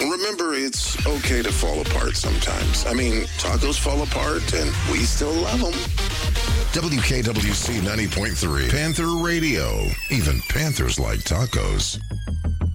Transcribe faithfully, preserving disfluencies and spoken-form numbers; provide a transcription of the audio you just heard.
And remember, it's okay to fall apart sometimes. I mean, tacos fall apart, and we still love them. W K W C ninety point three, Panther Radio. Even Panthers like tacos.